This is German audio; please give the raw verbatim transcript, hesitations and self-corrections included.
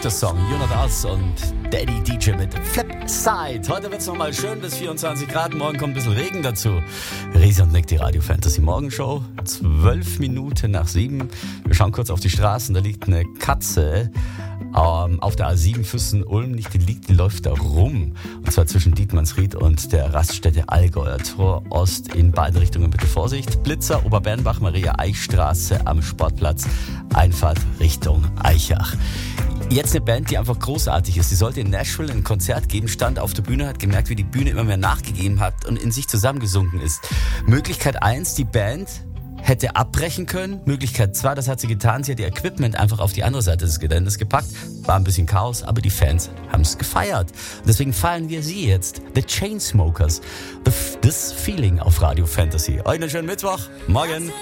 Song, You're Not Us und Daddy D J mit Flip Side. Heute wird's nochmal schön bis vierundzwanzig Grad, morgen kommt ein bisschen Regen dazu. Riese und Nick, die Radio Fantasy Morgenshow, zwölf Minuten nach sieben. Wir schauen kurz auf die Straßen, da liegt eine Katze ähm, auf der A sieben Füssen-Ulm, nicht die liegt, die läuft da rum. Und zwar zwischen Dietmannsried und der Raststätte Allgäuer Tor Ost, in beide Richtungen bitte Vorsicht. Blitzer, Oberbernbach, Maria-Eichstraße am Sportplatz, Einfahrt Richtung Eichach. Jetzt eine Band, die einfach großartig ist. Sie sollte in Nashville ein Konzert geben, stand auf der Bühne, hat gemerkt, wie die Bühne immer mehr nachgegeben hat und in sich zusammengesunken ist. Möglichkeit eins, die Band hätte abbrechen können. Möglichkeit zwei, das hat sie getan. Sie hat ihr Equipment einfach auf die andere Seite des Geländes gepackt. War ein bisschen Chaos, aber die Fans haben es gefeiert. Und deswegen feiern wir sie jetzt. The Chainsmokers. The F- This Feeling auf Radio Fantasy. Euch einen schönen Mittwoch. Morgen.